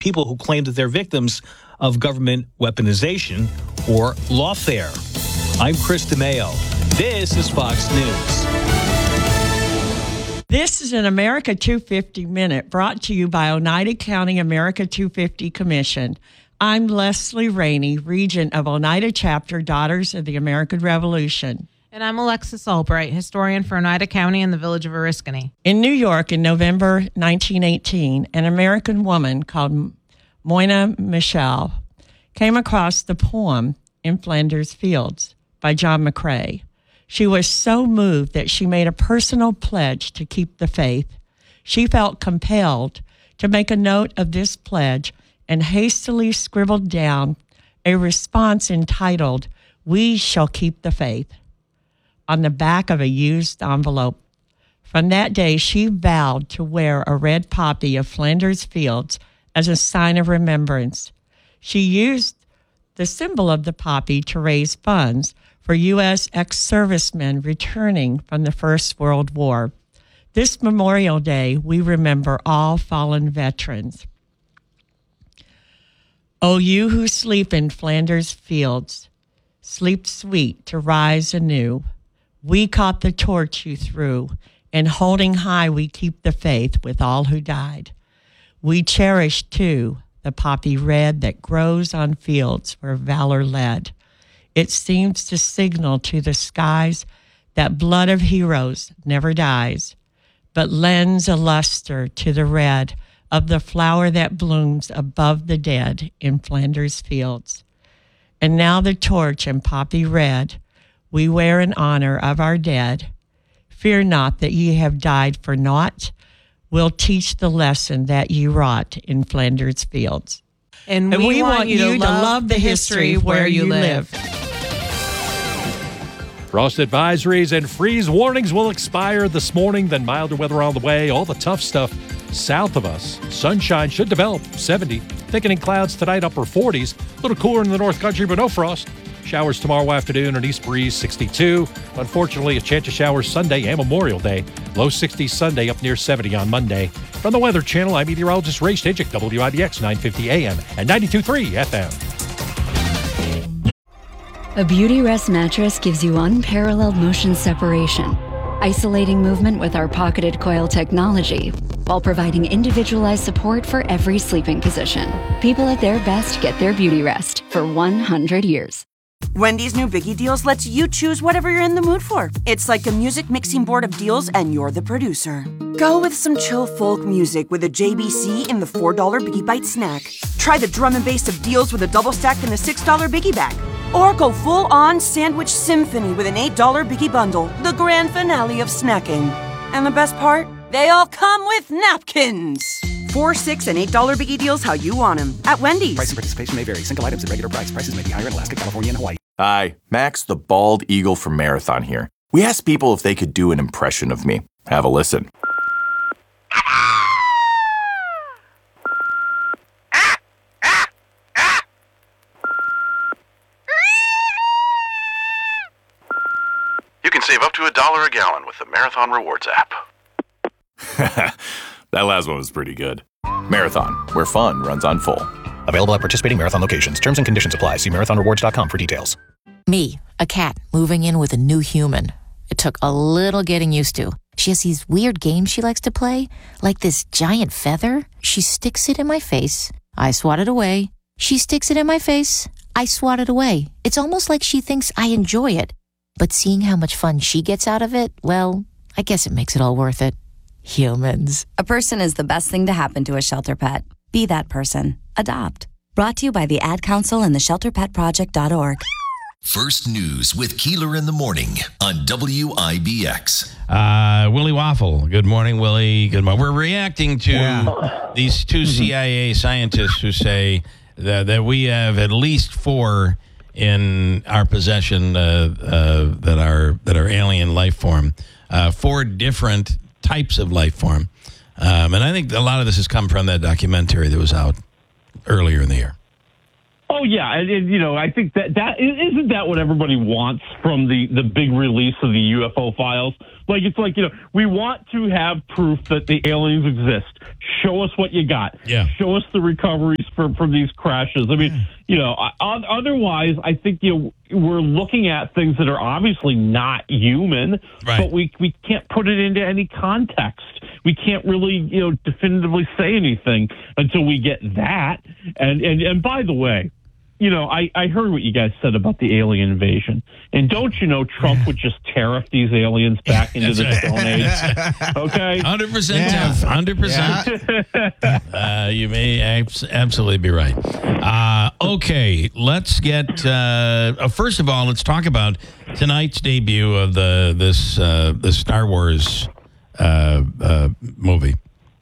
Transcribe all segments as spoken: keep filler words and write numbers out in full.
people who claim that they're victims of government weaponization or lawfare. I'm Chris DeMeo. This is Fox News. This is an America two fifty Minute brought to you by Oneida County America two fifty Commission. I'm Leslie Rainey, Regent of Oneida Chapter Daughters of the American Revolution. And I'm Alexis Albright, historian for Oneida County and the village of Oriskany. In New York in November nineteen eighteen, an American woman called Moyna Michel came across the poem In Flanders Fields by John McCrae. She was so moved that she made a personal pledge to keep the faith. She felt compelled to make a note of this pledge and hastily scribbled down a response entitled, "We shall keep the faith," on the back of a used envelope. From that day, she vowed to wear a red poppy of Flanders Fields as a sign of remembrance. She used the symbol of the poppy to raise funds for U S ex-servicemen returning from the First World War. This Memorial Day, we remember all fallen veterans. O you who sleep in Flanders Fields, sleep sweet to rise anew. We caught the torch you threw, and holding high we keep the faith with all who died. We cherish, too, the poppy red that grows on fields where valor led. It seems to signal to the skies that blood of heroes never dies, but lends a luster to the red of the flower that blooms above the dead in Flanders Fields. And now the torch and poppy red we wear in honor of our dead. Fear not that ye have died for naught. We'll teach the lesson that ye wrought in Flanders Fields. And we, and we want, want you to love, love the history where you live. Frost advisories and freeze warnings will expire this morning, then milder weather on the way. All the tough stuff south of us. Sunshine should develop, seventy. Thickening clouds tonight, upper forties. A little cooler in the North Country, but no frost. Showers tomorrow afternoon, an east breeze, sixty-two. Unfortunately, a chance of showers Sunday and Memorial Day. Low sixties Sunday, up near seventy on Monday. From the Weather Channel, I'm meteorologist Ray Stajic, W I B X nine fifty A M and ninety-two point three F M. A Beautyrest mattress gives you unparalleled motion separation, isolating movement with our pocketed coil technology, while providing individualized support for every sleeping position. People at their best get their Beautyrest for one hundred years. Wendy's new Biggie Deals lets you choose whatever you're in the mood for. It's like a music mixing board of deals, and you're the producer. Go with some chill folk music with a J B C in the four dollar Biggie Bite snack. Try the drum and bass of deals with a double stack in the six dollar Biggie Bag. Or go full-on sandwich symphony with an eight dollar Biggie Bundle, the grand finale of snacking. And the best part? They all come with napkins. Four, six, and eight dollar Biggie Deals how you want them at Wendy's. Price and participation may vary. Single items at regular price. Prices may be higher in Alaska, California, and Hawaii. Hi, Max the Bald Eagle from Marathon here. We asked people if they could do an impression of me. Have a listen. You can save up to a dollar a gallon with the Marathon Rewards app. That last one was pretty good. Marathon, where fun runs on full. Available at participating Marathon locations. Terms and conditions apply. See marathon rewards dot com for details. Me, a cat, moving in with a new human. It took a little getting used to. She has these weird games she likes to play, like this giant feather. She sticks it in my face. I swat it away. She sticks it in my face. I swat it away. It's almost like she thinks I enjoy it. But seeing how much fun she gets out of it, well, I guess it makes it all worth it. Humans. A person is the best thing to happen to a shelter pet. Be that person. Adopt. Brought to you by the Ad Council and the shelter pet project dot org. First News with Keeler in the Morning on W I B X. Uh, Willie Waffle. Good morning, Willie. Good morning. We're reacting to yeah. these two C I A scientists who say that, that we have at least four in our possession uh, uh, that are that are alien life form. Uh, four different types of life form. Um, and I think a lot of this has come from that documentary that was out earlier in the year. Oh, yeah. And, and, you know, I think that, that isn't that what everybody wants from the, the big release of the U F O files? Like, it's like, you know, we want to have proof that the aliens exist. Show us what you got. Yeah. Show us the recoveries from, from these crashes. I mean, you know, I, otherwise, I think, you know, we're looking at things that are obviously not human, right. but we, we can't put it into any context. We can't really, you know, definitively say anything until we get that. And, and, and by the way, you know, I, I heard what you guys said about the alien invasion. And don't you know Trump would just tariff these aliens back into the Stone Age? Okay? one hundred percent yeah. one hundred percent. Yeah. uh, you may abs- absolutely be right. Uh, okay, let's get, uh, uh, first of all, let's talk about tonight's debut of the this uh, the Star Wars uh, uh, movie.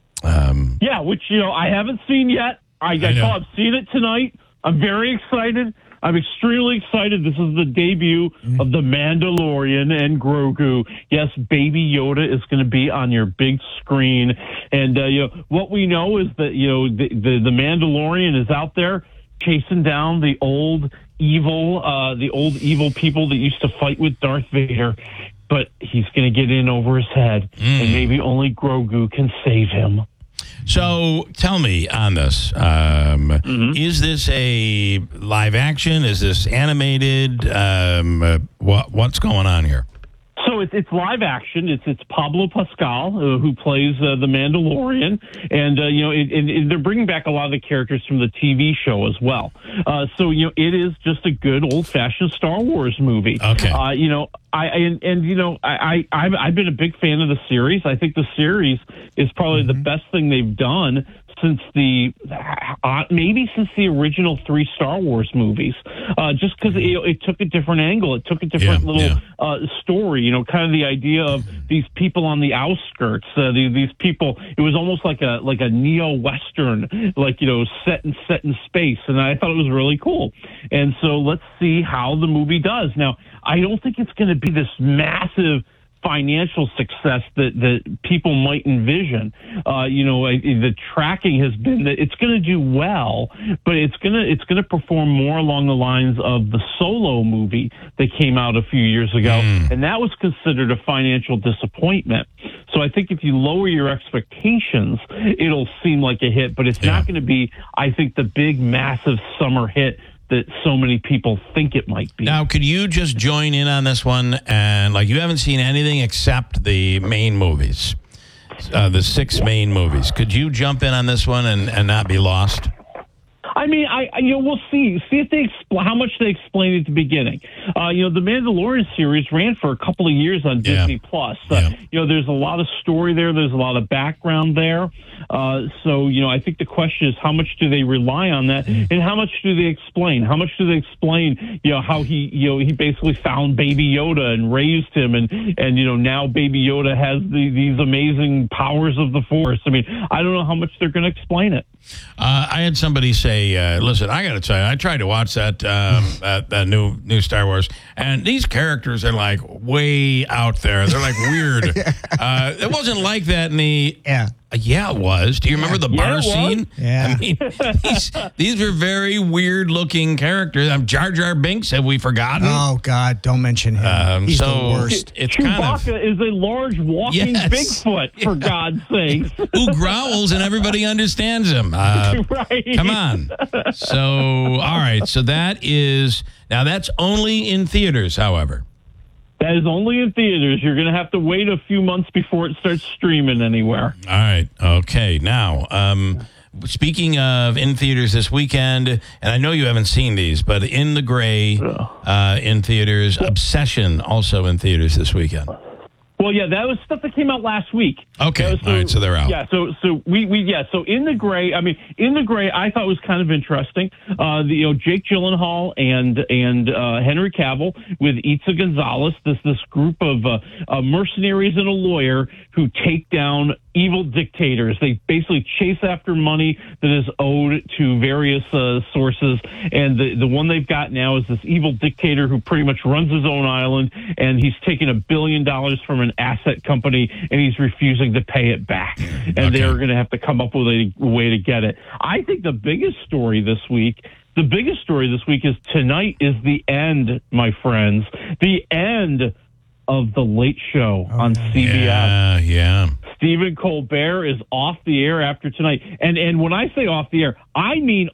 Um, yeah, which, you know, I haven't seen yet. I, I, I know I've seen it tonight. I'm very excited. I'm extremely excited. This is the debut mm. of The Mandalorian and Grogu. Yes, Baby Yoda is going to be on your big screen. And, uh, you know, what we know is that, you know, the, the, the Mandalorian is out there chasing down the old evil, uh, the old evil people that used to fight with Darth Vader. But he's going to get in over his head, mm. and maybe only Grogu can save him. So tell me on this, um, mm-hmm. is this a live action? Is this animated? Um, uh, what, what's going on here? So it's it's live action. It's it's Pablo Pascal uh, who plays uh, the Mandalorian, and uh, you know it, it, it, they're bringing back a lot of the characters from the T V show as well. Uh, so you know it is just a good old fashioned Star Wars movie. Okay. Uh, you know I and, and you know I, I I've, I've been a big fan of the series. I think the series is probably mm-hmm. the best thing they've done since the uh, maybe since the original three Star Wars movies, uh, just because it, it took a different angle, it took a different yeah, little yeah. Uh, story. You know, kind of the idea of these people on the outskirts, uh, the, these people. It was almost like a like a neo western, like you know, set in set in space, and I thought it was really cool. And so let's see how the movie does. Now, I don't think it's going to be this massive financial success that, that people might envision. Uh, you know, the tracking has been that it's going to do well, but it's going to it's going to perform more along the lines of the Solo movie that came out a few years ago, mm. and that was considered a financial disappointment. So I think if you lower your expectations, it'll seem like a hit, but it's yeah. not going to be, I think, the big, massive summer hit that so many people think it might be. Now, could you just join in on this one? And like, you haven't seen anything except the main movies, uh, the six main movies. Could you jump in on this one and, and not be lost? I mean, I, I you know we'll see see if they expl- how much they explain at the beginning. Uh, you know, the Mandalorian series ran for a couple of years on yeah. Disney Plus. Uh, yeah. You know, there's a lot of story there. There's a lot of background there. Uh, so you know, I think the question is how much do they rely on that, and how much do they explain? How much do they explain? You know, how he you know he basically found Baby Yoda and raised him, and and you know now Baby Yoda has the, these amazing powers of the Force. I mean, I don't know how much they're going to explain it. Uh, I had somebody say, uh, "Listen, I got to tell you, I tried to watch that um, that, that new new Star Wars, and these characters are like way out there. They're like weird. yeah. uh, it wasn't like that in the yeah." Uh, yeah, it was. Do you remember the bar yeah, scene? Yeah. I mean, these, these were very weird-looking characters. Um, Jar Jar Binks, have we forgotten? Oh, God, don't mention him. Um, He's so the worst. It's Chewbacca kind of, is a large walking yes. Bigfoot, for yeah. God's sake. Who growls and everybody understands him. Uh, right. Come on. So, all right. So that is, now that's only in theaters, however. That is only in theaters. You're going to have to wait a few months before it starts streaming anywhere. All right. Okay. Now, um, speaking of in theaters this weekend, and I know you haven't seen these, but In the Gray uh, in theaters, Obsession also in theaters this weekend. Well, yeah, that was stuff that came out last week. Okay, uh, so, all right, so they're out. Yeah, so so we, we yeah, so In the Gray, I mean, In the Gray, I thought was kind of interesting. Uh, the, you know, Jake Gyllenhaal and and uh, Henry Cavill with Itza Gonzalez, this this group of uh, uh, mercenaries and a lawyer who take down evil dictators. They basically chase after money that is owed to various uh, sources, and the the one they've got now is this evil dictator who pretty much runs his own island, and he's taking a billion dollars from an asset company, and he's refusing to pay it back, and okay. they're going to have to come up with a way to get it. I think the biggest story this week, the biggest story this week is tonight is the end, my friends. The end of The Late Show on C B S. Yeah, yeah. Stephen Colbert is off the air after tonight. And and when I say off the air, I mean